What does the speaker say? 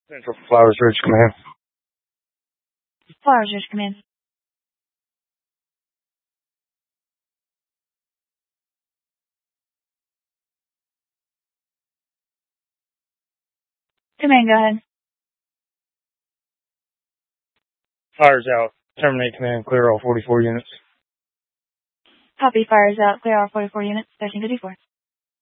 Central Flowers Ridge Command. Flowers Ridge Command. Command, go ahead. Fires out. Terminate command. Clear all 44 units. Copy, fires out. Clear all 44 units. 1354.